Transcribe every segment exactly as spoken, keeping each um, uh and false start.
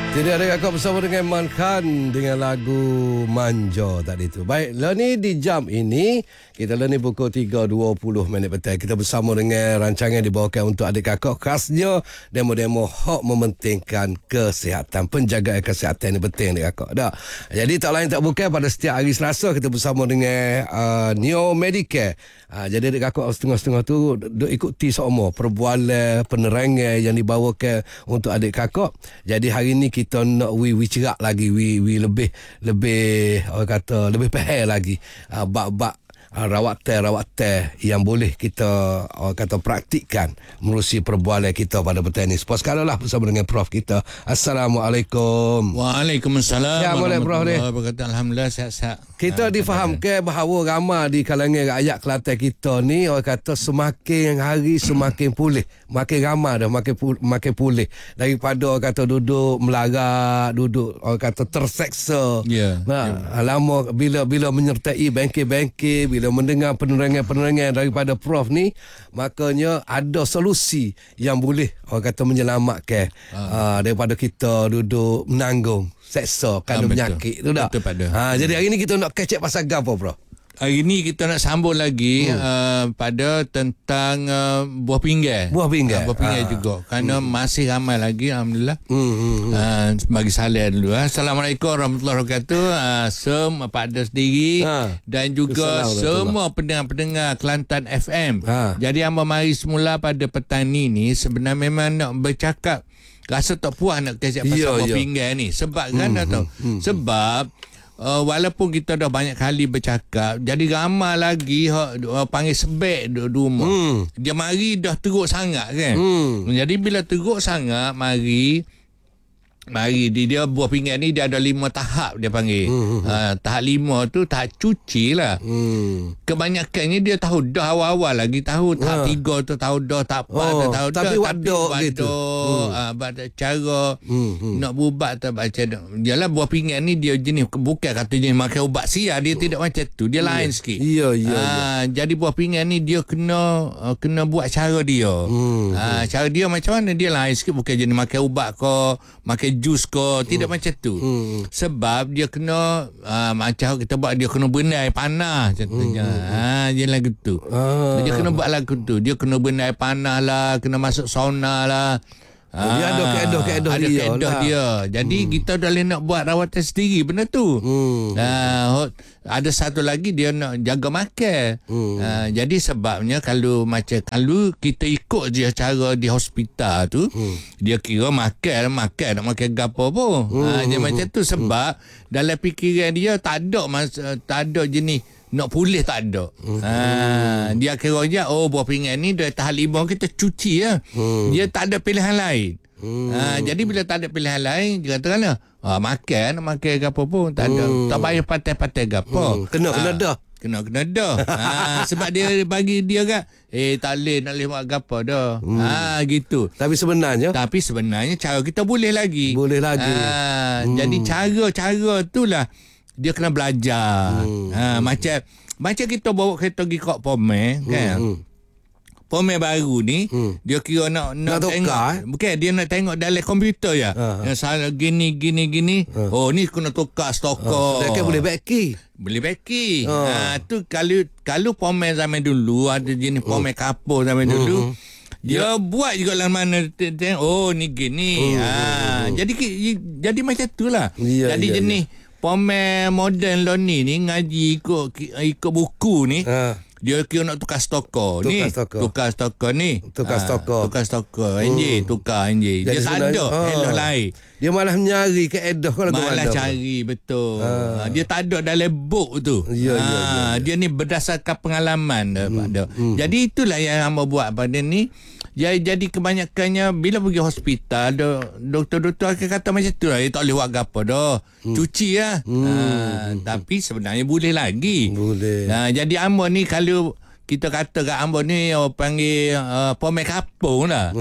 Tidak ada kakak bersama dengan Man Khan dengan lagu Manja tadi tu. Baik, lah ni di jam ini, kita lah ni pukul tiga dua puluh minit petang. Kita bersama dengan rancangan dibawakan untuk adik kakak. Khasnya demo-demo hak mementingkan kesihatan. Penjagaan kesihatan ni penting adik kakak. Dah. Jadi tak lain tak bukan pada setiap hari Selasa kita bersama dengan uh, Neo Medicare. Uh, jadi adik kakak setengah-setengah tu duk ikuti semua perbualan, penerangan yang dibawakan untuk adik kakak. Jadi hari ni kita nak we we cerak lagi, we we lebih lebih orang kata lebih faham lagi uh, bab-bab uh, rawatan-rawatan yang boleh kita orang kata praktikkan menerusi perbualan kita pada petang ni. Sepas sekali lah bersama dengan Prof kita. Assalamualaikum. Waalaikumsalam. Ya, boleh Prof ni. Alhamdulillah sihat-sihat. Kita difahamkan bahawa ramai di kalangan rakyat Kelantan kita ni orang kata semakin hari semakin pulih, makin ramai dah makin pulih, makin pulih daripada orang kata duduk melarat, duduk orang kata terseksa. Ya. Nah, Yeah. lama bila bila menyertai bangkit-bangkit, bila mendengar penerangan-penerangan daripada Prof ni, makanya ada solusi yang boleh orang kata menyelamatkan ah. uh, daripada kita duduk menanggung seksa kerana penyakit tu dah. Betul pada. Ha, jadi hari ni kita nak kecek pasal gapo, Bro? Hari ni kita nak sambung lagi hmm. uh, pada tentang uh, buah pinggan. Buah pinggan. Uh, buah pinggan ha. juga. Kerana hmm. masih ramai lagi alhamdulillah. Hmm, hmm, hmm. Uh, bagi salam dulu. Uh. Assalamualaikum warahmatullahi wabarakatuh. Uh, sem Pak Ada sendiri ha. dan juga semua pendengar-pendengar Kelantan F M. Ha. Jadi hamba mari semula pada petang ni ni sebenarnya memang nak bercakap, rasa tak puas nak kecek pasal yeah, buah yeah. pinggan ni. Sebab kan hmm, tahu. Hmm, Sebab uh, walaupun kita dah banyak kali bercakap, jadi ramai lagi uh, panggil sebek di rumah. Hmm. Dia mari dah teruk sangat kan. Hmm. Jadi bila teruk sangat, mari Mari dia, dia buah pinggan ni dia ada lima tahap dia panggil. Hmm. Uh, tahap lima tu tahap cuci lah. Hmm. Kebanyakannya dia tahu dah awal-awal lagi tahu tahap ha. tiga tu tahu dah, tahap empat oh, tu tahu tapi dah. Wadok tapi gitu. Hmm. Uh, pada cara hmm. Hmm. nak berubat tu macam yalah buah pinggan ni dia jenis bukan kata jenis makan ubat sia, dia oh. tidak macam tu. Dia yeah. lain sikit. Ya ya. Uh, jadi buah pinggan ni dia kena uh, kena buat cara dia. Hmm. Uh, cara dia macam mana dia lain sikit, bukan jenis makan ubat ke, makan jus ke, tidak hmm. macam tu. Hmm. Sebab dia kena uh, macam kita buat, dia kena benda air panas contohnya. Hmm. Ha, dia lagu tu. Ah. Dia kena buat lagu tu. Dia kena benda air panas lah, kena masuk sauna lah. Oh, dia ada keedah-keedah ada dia. Ada keedah lah. dia. Jadi hmm. kita dah boleh nak buat rawatan sendiri benda tu. Hmm. Uh, ada satu lagi dia nak jaga makan. Hmm. Uh, jadi sebabnya kalau macam kalau kita ikut dia cara di hospital tu, hmm. dia kira makan makan nak makan gapo pun. Hmm. Uh, dia hmm. macam tu sebab hmm. dalam fikiran dia tak ada masa, tak ada jenis nak pulih tak ada. Hmm. Ha, dia kira je oh buah pinggan ni dari tahap lima kita cuci ya. Hmm. Dia tak ada pilihan lain. Hmm. Ha, jadi bila tak ada pilihan lain dia kata kan ha, makan makan gapo pun tak ada. Hmm. Tak payah patai-patai gapo. Hmm. Kena kena ha, dah. Kena kena dah. Ha, sebab dia bagi dia kan eh tak boleh nak boleh buat gapo dah. Hmm. Ha gitu. Tapi sebenarnya Tapi sebenarnya cara kita boleh lagi. Boleh lagi. Ha, hmm. Jadi cara-cara itulah dia kena belajar. Hmm. Ha, macam macam kita bawa kereta pergi kat Pomer kan. Hmm. Pomer baru ni hmm. dia kira nak nak, nak tengok tukar, eh? Bukan dia nak tengok dalam komputer ya. Ha. Yang salah gini gini gini. Ha. Oh ni kena tukar stoker. Ha. Dia boleh beki. Boleh beki. Ha. Ha tu kalau kalau Pomer zaman dulu ada jenis Pomer hmm. kapur zaman hmm. dulu. Dia ya. buat juga lah mana tengok oh ni gini. Hmm. Ha jadi jadi macam itulah. Ya, jadi ya, jenis ya. Pomer moden lo ni ni ngaji ikut ikut buku ni. Ha. Dia kira nak tukar stoker ni. Tukar stoker ni. Tukar stoker. Tukar stoker. Enjin, hmm. tukar enjin. Dia tak ada elah lain. Dia malah nyari ke edah kalau malah cari betul. Ha. Dia tak ada dalam book tu. Ya, ha. ya, ya, ya. Dia ni berdasarkan pengalaman hmm. dia. Hmm. Jadi itulah yang hamba buat pada ni. Ya, jadi kebanyakannya bila pergi hospital do, doktor-doktor akan kata macam tu lah, eh, tak boleh buat apa dah. Hmm. Cuci lah. Hmm. Ha, tapi sebenarnya boleh lagi. Boleh. Ha, jadi hamba ni kalau kita kata kat hamba ni oh, panggil uh, Pomer kapung lah.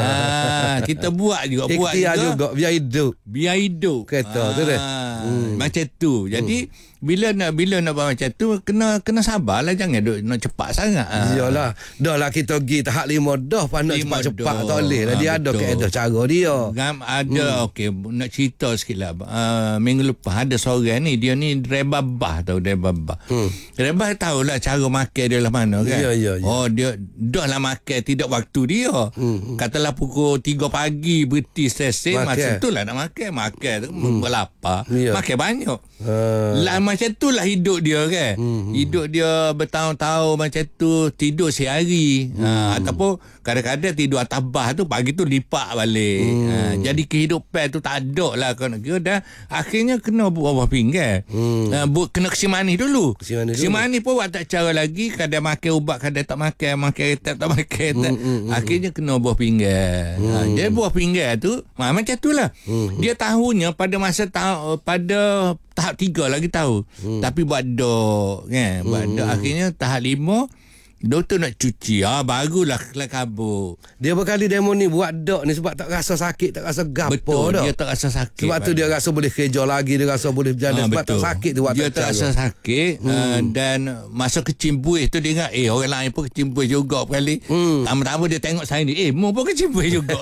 Ha, kita buat juga. buat juga. juga. Biar hidup. Biar hidup. Kata ha, tu dah. Hmm. Macam tu. Jadi hmm. bila nak bila nak buat macam tu kena kena sabarlah, jangan duk nak cepat sangat. Ha. Iyalah, dah lah kita pergi tahap lima dah pas nak cepat-cepat tak boleh lah. Dia ha, ada keadaan cara dia. Gam ada hmm. okey nak cerita sikitlah. Uh, minggu lepas ada seorang ni, dia ni driver bas tahu driver bas. Hmm. Driver tahulah cara makan dia lah mana kan. Ya, ya, ya. Oh dia dah lah makan tidak waktu dia. Hmm. Katalah pukul tiga pagi berhenti stesen, masa itulah nak makan, makan tu hmm. berlapar, ya. Makan banyak. Uh. Lah macam itulah hidup dia kan. Hmm. Hidup dia bertahun-tahun macam tu, tidur sehari. Hmm. Ha, ataupun kadang-kadang tidur atas bas tu, pagi tu lipat balik. Hmm. Ha, jadi kehidupan tu tak ada lah kau nak kira dah. Akhirnya kena buah pinggan. Hmm. Ha, bu, kena kesi manis dulu. Kesi manis pun buat tak cara lagi. Kadang makan ubat, kadang tak makan. Makan retak, tak makan retak. Hmm. Akhirnya kena buah pinggan. Hmm. Ha, jadi buah pinggan tu ha, macam tu lah. Hmm. Dia tahunya pada masa tahu, pada tahap tiga lagi tahu. Hmm. Tapi buat dok kan. Buat hmm. dok. Akhirnya tahap lima doktor nak cuci. Ah barulah kelas kabur. Dia berkali demo ni buat dok ni sebab tak rasa sakit, tak rasa gapo. Betul, dah. Dia tak rasa sakit. Sebab tu dia rasa boleh kerja lagi, dia rasa boleh berjalan. Ha, sebab betul. Tak sakit tu. Dia tak rasa sakit. Hmm. Uh, dan masa kecimbuih tu dia ingat, eh orang lain pun kecimbuih juga kali. Hmm. Tama-tama dia tengok saya ni, eh mu pun kecimbuih juga.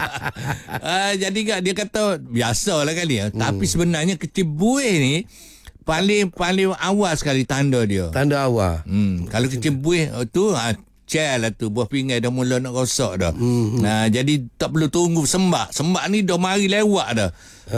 uh, jadi kan dia kata biasalah kali ya. Hmm. Tapi sebenarnya kecimbuih ni paling paling awal sekali tanda dia. Tanda awal. Hmm, kalau kecimbuih tu ha, cel lah tu, buah pinggan dah mula nak rosak dah. Hmm. Nah, jadi tak perlu tunggu sembak. Sembak ni dah mari lewat dah.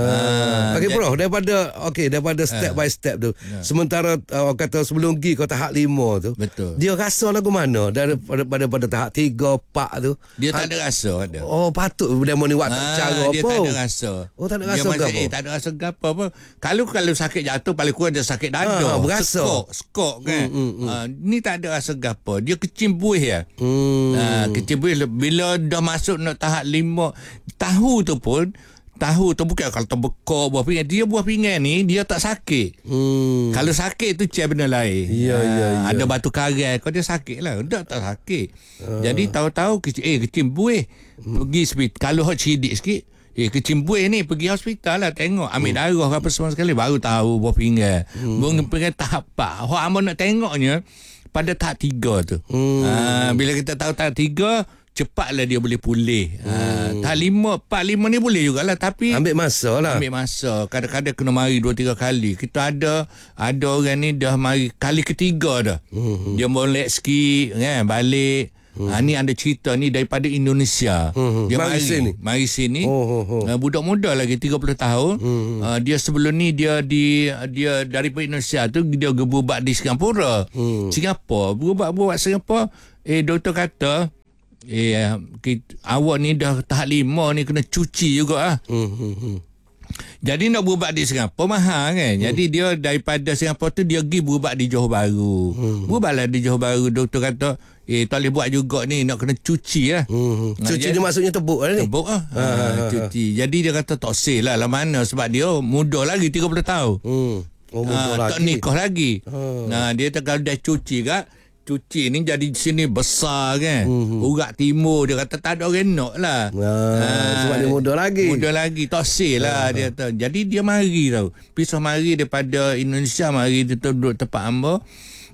Uh, okey bro, daripada okey daripada step uh, by step tu. Yeah. Sementara uh, kata sebelum pergi kau tahap lima tu. Betul. Dia rasa lagu mana daripada pada, pada tahap tiga, empat tu. Dia ha, tak ada rasa ada. Oh, patut demo ni buat ha, cara dia apa? Dia tak ada rasa. Oh, tak ada rasa apa? Eh, tak ada rasa gapo apa. Kalau kalau sakit jatuh paling kurang dia sakit dada. Ha, berasa. Skok, skok kan. Hmm, hmm, hmm. Ha, ni tak ada rasa gapo. Dia kecimbuih ya. Hmm. Ha, kecimbuih bila dah masuk nak tahap lima, tahu tu pun tahu tu bukan kalau terbekak buah pinggan. Dia buah pinggan ni dia tak sakit. Hmm. Kalau sakit tu cia benda lain. Ya, ha, ya, ya. Ada batu karai kau dia sakit lah. Tak tak sakit. Ha. Jadi tahu-tahu eh kecimbuih hmm. pergi hospital. Kalau hot sidik sikit, eh kecimbuih ni pergi hospital lah tengok ambil hmm. darah apa semua sekali baru tahu buah pinggan. Hmm. Buah pinggan tahap empat. Hok amo nak tengoknya pada tahap tiga tu. Hmm. Ha, bila kita tahu tahap tiga cepatlah dia boleh pulih. Hmm. Ha, tahap lima, empat, lima ni boleh jugalah. Tapi ambil masa lah. Ambil masa. Kadang-kadang kena mari dua, tiga kali. Kita ada ada orang ni dah mari kali ketiga dah. Hmm. Dia molek sikit kan, balik. Hmm. Ha, ni ada cerita ni daripada Indonesia. Hmm. Dia mari, mari sini. Mari sini. Oh, oh, oh. Uh, budak muda lagi tiga puluh tahun. Hmm. Uh, dia sebelum ni dia di dia daripada Indonesia tu dia berubat di Singapura. Hmm. Singapura. Berubat-berubat Singapura. Eh doktor kata Eh, kita, awak ni dah tahap lima ni kena cuci juga ah. Hmm, hmm, hmm. Jadi nak berubat di Singapura mahal kan. Hmm. Jadi dia daripada Singapura tu dia pergi berubat di Johor Bahru. Hmm. Berubatlah di Johor Bahru. Doktor kata, eh tak boleh buat juga ni, nak kena cuci lah. Hmm. Nah, cuci ni maksudnya tebuk lah ni? Tebuk lah. Ha, ha, ha, cuci. Ha. Jadi dia kata tak sel lah lah mana sebab dia muda lagi tiga puluh tahun. Hmm. Oh, muda ha, lagi. Tak nikah lagi. Ha. Nah, dia kata kalau dah cuci kan, cuci ni jadi di sini besar kan. Mm-hmm. Urat timur dia kata tak ada orang nak lah. Ah, ha, sebab dia muda lagi. Muda lagi. Tosil lah ah, dia tahu. Jadi dia mari tau. Pisah mari daripada Indonesia mari dia duduk tempat hamba.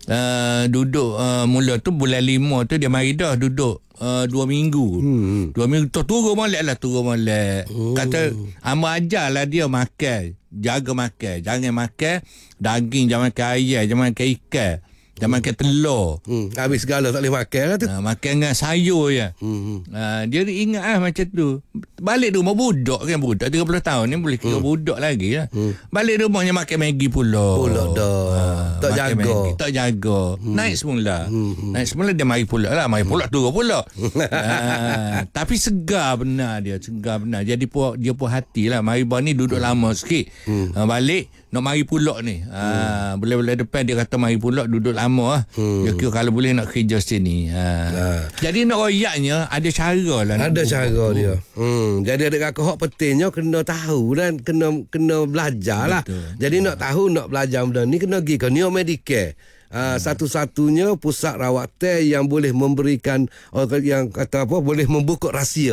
Uh, duduk uh, mula tu bulan lima tu dia mari dah duduk uh, dua minggu. Hmm. Dua minggu tu turun molek lah turun molek. Hmm. Kata hamba ajar lah dia makan. Jaga makan. Jangan makan daging, jangan makan ayam, jangan makan ikan. Jangan makan telur. Hmm, habis segala tak boleh makan lah tu. Ha, makan dengan sayur je. Hmm. Ha, dia ingat lah macam tu. Balik rumah budak kan. Budak tiga puluh tahun ni boleh kira hmm. budak lagi lah. Hmm. Balik rumahnya makan Maggi pula. Pula dah. Ha, tak jaga. Maggi. Tak jaga. Hmm. Naik semula. Hmm. Naik semula dia mari pula lah. Mari pula turun pula. ha, tapi segar benar dia. Segar benar. Jadi pun, dia pun hati lah. Mari bawah ni duduk hmm. lama sikit. Hmm. Ha, balik. Nak mari pula ni. Ha, hmm. Boleh-boleh depan dia kata mari pula duduk lama. Lah. Hmm. Dia kira kalau boleh nak kerja sini. Ha. Ha. Jadi nak royaknya ada cara lah. Ada cara oh. dia. Hmm. Jadi ada kakak hak pentingnya kena tahu dan kena kena belajar lah. Jadi ha. nak tahu nak belajar benda ni kena pergi ke Neo Medicare. Uh, hmm. Satu-satunya pusat rawatan yang boleh memberikan uh, yang kata apa boleh membuka rahsia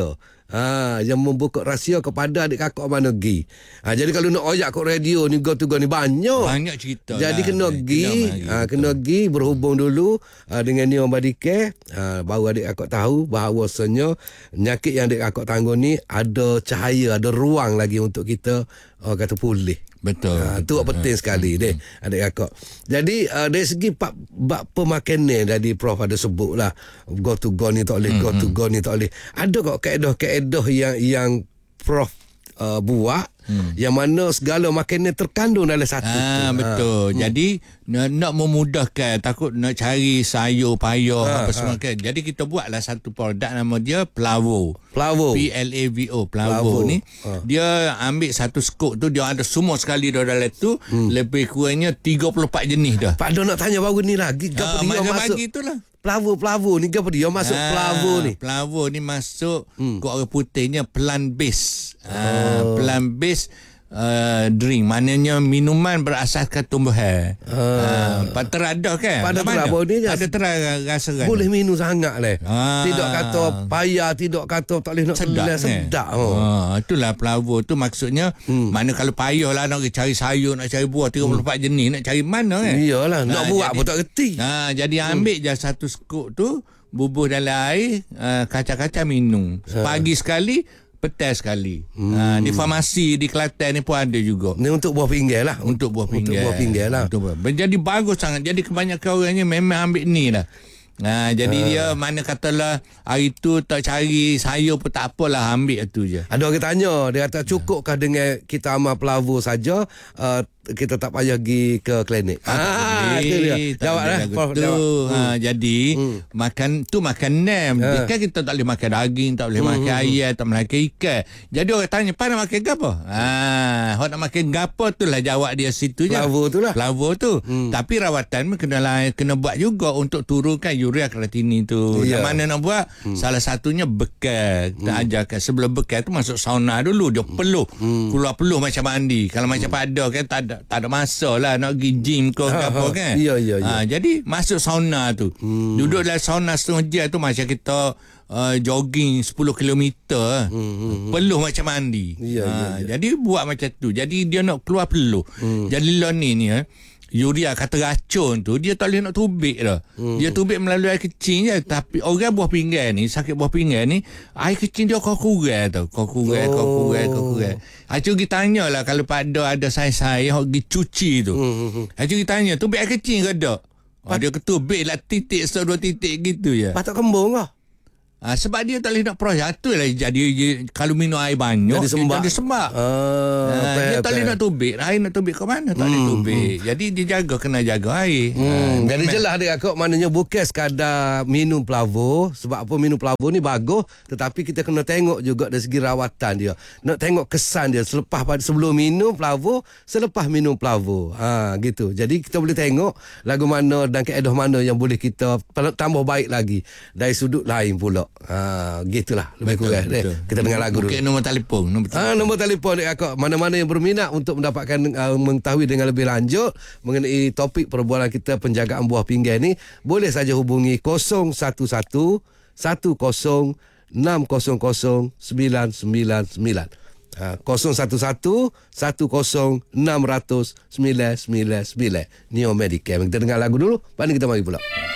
Ha, yang membuka rahsia kepada adik kakak mana gi. Ha, jadi kalau nak oyak kat radio ni go to go ni banyak. Banyak cerita. Jadi lah. kena gi, ha, kena gi berhubung dulu ha, dengan Neo Medicare. Ha, baru adik kakak tahu bahawasanya penyakit yang adik kakak tanggung ni ada cahaya, ada ruang lagi untuk kita uh, kata pulih. Betul. Ha, tu penting sekali deh adik kakak. Jadi uh, dari segi bab, bab pemakanan tadi Prof ada sebut lah, go to go ni tak boleh, go to go ni tak boleh. Ada kok kaedah-kaedah yang yang Prof uh, buat Hmm. yang mana segala makanan terkandung dalam satu ah, tu. Betul. Ha. Jadi nak, nak memudahkan, takut nak cari sayur payah ha, apa ha. semua kan. Jadi kita buatlah satu produk nama dia Plavo. Plavo. P L A V O. Plavo, Plavo. ni ha. dia ambil satu skop tu, dia ada semua sekali dalam tu, hmm. lebih kurangnya tiga puluh empat jenis dah. Pak Don nak tanya baru ni lagi gapo ha, dia masuk. Bagi itulah. Plavo Plavo ni gapo dia masuk ha, Plavo ni. Plavo ni masuk hmm. kod orang putihnya plant base. Ha, oh. plant base Uh, drink, maknanya minuman berasaskan tumbuhan. Uh, uh, teradah kan? Pada terabau ni ada terang rasa kan? Boleh minum sangat leh. Uh, tidak kata payah, tidak kata tak boleh nak sedap. Kan? Sedap. Oh. Uh, itulah Plavo tu maksudnya. Hmm. Mana kalau payah lah nak cari sayur, nak cari buah tiga puluh empat hmm. jenis, nak cari mana kan? Iyalah, nak uh, buat jadi, pun tak reti. Uh, jadi ambil hmm. je satu skop tu, bubuh dalam air, uh, kacang-kacang minum. Pagi uh. sekali, petang sekali. Hmm. Ha, di farmasi di Kelantan ni pun ada juga. Ni untuk buah pinggir lah. Untuk buah pinggir. Untuk buah pinggir lah. Untuk buah. Jadi bagus sangat. Jadi kebanyakan orangnya memang ambil ni lah. Ha, jadi ha. dia mana katalah hari tu tak cari sayur pun tak apalah, ambil tu je. Ada orang tanya, dia kata cukupkah dengan kita amal Plavo saja, uh, kita tak payah pergi ke klinik. Ah, itu dia. Jawablah. Tu. Ha, jadi hmm. makan tu makan nem. Ha. Kan kita tak boleh makan daging, tak boleh hmm. makan ayam, tak boleh makan ikan. Jadi orang tanya, "Pada makan gapo?" Ha, hok nak makan gapo tu lah jawab dia situ je. Plavo tu lah. Plavo tu. Hmm. Tapi rawatan kena lah, kena buat juga untuk turunkan urea kreatinin tu. Yeah. Yang mana nak buat? Hmm. Salah satunya bekal. Kita hmm. ajarkan sebelum bekal tu masuk sauna dulu, dia peluh. Hmm. Keluar peluh macam mandi. Kalau hmm. macam pada kan tak ada tak ada masa lah nak pergi gym ke ha, apa ha. kan. Ya, ya, ya. Ha, jadi masuk sauna tu. Hmm. Duduk dalam sauna setengah jam tu macam kita uh, jogging sepuluh kilometer. Hmm, hmm, peluh macam mandi. Ya, ha, ya, ya. Jadi buat macam tu. Jadi dia nak keluar peluh. Hmm. Jadi lo ni ni eh, urea kata racun tu dia tak boleh nak tubik dah. Hmm. Dia tubik melalui air kecil je. Tapi orang buah pinggan ni, sakit buah pinggan ni, air kecil dia kau kurang tau. Kau kurang, oh. kau kurang, kau kurang. Acu kita tanya lah kalau pada ada saya-saya yang pergi cuci tu. Hmm. Acu kita tanya, tubik air kecil ke tak? Oh, dia ketubik lah titik, so dua titik gitu je. Patut kembung kah? Ha, sebab dia tak boleh nak proses. Itu lah jadi dia, kalau minum air banyak jadi sembak. Dia sembak. Uh, ha, okay, dia tak boleh okay. nak tubik. Air nak tubik ke mana? Tak boleh hmm, tubik. Hmm. Jadi dia jaga, kena jaga air. Hmm, ha, jadi jelas dia kakak, maknanya bukan sekadar minum Plavo. Sebab apa minum Plavo ni bagus, tetapi kita kena tengok juga dari segi rawatan dia. Nak tengok kesan dia selepas sebelum minum Plavo, selepas minum Plavo. Ha, gitu. Jadi kita boleh tengok lagu mana dan kaedah mana yang boleh kita tambah baik lagi dari sudut lain pula. Ha, gitulah lebih betul, kurang. Betul. Kita dengar lagu dulu. Mungkin nombor telefon. Nombor telefon. Ha, nombor telefon dek kakak. Mana-mana yang berminat untuk mendapatkan uh, mengetahui dengan lebih lanjut mengenai topik perbualan kita penjagaan buah pinggan ni, boleh saja hubungi kosong satu satu satu kosong enam kosong kosong sembilan sembilan sembilan. Ha, kosong satu satu satu kosong enam kosong sembilan sembilan sembilan. Neo Medicare. Kita dengar lagu dulu, lepas ni kita mari pula.